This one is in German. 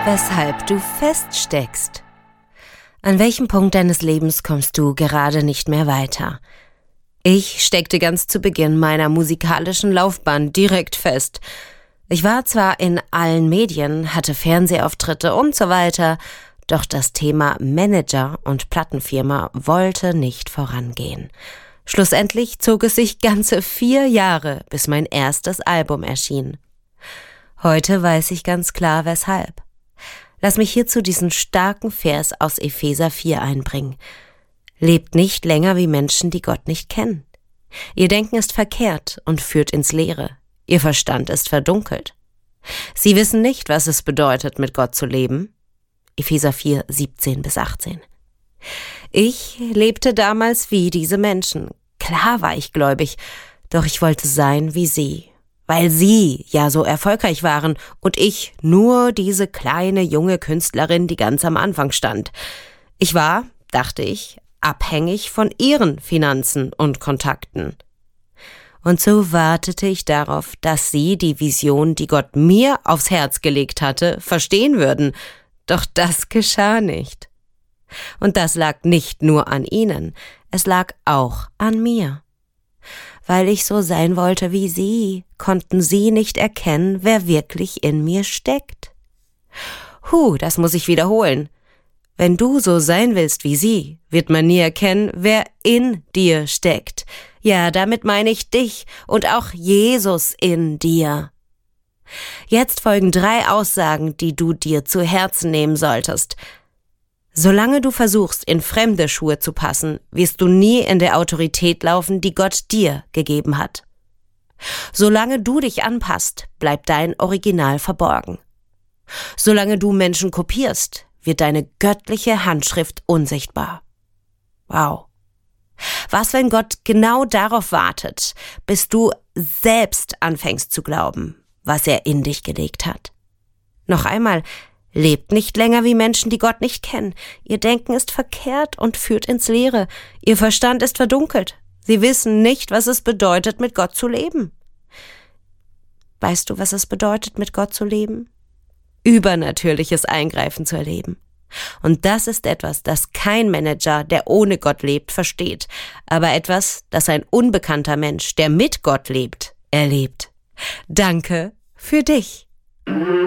Weshalb du feststeckst. An welchem Punkt deines Lebens kommst du gerade nicht mehr weiter? Ich steckte ganz zu Beginn meiner musikalischen Laufbahn direkt fest. Ich war zwar in allen Medien, hatte Fernsehauftritte und so weiter, doch das Thema Manager und Plattenfirma wollte nicht vorangehen. Schlussendlich zog es sich ganze 4 Jahre, bis mein erstes Album erschien. Heute weiß ich ganz klar, weshalb. Lass mich hierzu diesen starken Vers aus Epheser 4 einbringen. Lebt nicht länger wie Menschen, die Gott nicht kennen. Ihr Denken ist verkehrt und führt ins Leere. Ihr Verstand ist verdunkelt. Sie wissen nicht, was es bedeutet, mit Gott zu leben. Epheser 4, 17-18. Ich lebte damals wie diese Menschen. Klar war ich gläubig, doch ich wollte sein wie sie. Weil sie ja so erfolgreich waren und ich nur diese kleine junge Künstlerin, die ganz am Anfang stand. Ich war, dachte ich, abhängig von ihren Finanzen und Kontakten. Und so wartete ich darauf, dass sie die Vision, die Gott mir aufs Herz gelegt hatte, verstehen würden. Doch das geschah nicht. Und das lag nicht nur an ihnen, es lag auch an mir. Weil ich so sein wollte wie sie, konnten sie nicht erkennen, wer wirklich in mir steckt. Das muss ich wiederholen. Wenn du so sein willst wie sie, wird man nie erkennen, wer in dir steckt. Ja, damit meine ich dich und auch Jesus in dir. Jetzt folgen 3 Aussagen, die du dir zu Herzen nehmen solltest. Solange du versuchst, in fremde Schuhe zu passen, wirst du nie in der Autorität laufen, die Gott dir gegeben hat. Solange du dich anpasst, bleibt dein Original verborgen. Solange du Menschen kopierst, wird deine göttliche Handschrift unsichtbar. Wow. Was, wenn Gott genau darauf wartet, bis du selbst anfängst zu glauben, was er in dich gelegt hat? Noch einmal, lebt nicht länger wie Menschen, die Gott nicht kennen. Ihr Denken ist verkehrt und führt ins Leere. Ihr Verstand ist verdunkelt. Sie wissen nicht, was es bedeutet, mit Gott zu leben. Weißt du, was es bedeutet, mit Gott zu leben? Übernatürliches Eingreifen zu erleben. Und das ist etwas, das kein Manager, der ohne Gott lebt, versteht. Aber etwas, das ein unbekannter Mensch, der mit Gott lebt, erlebt. Danke für dich.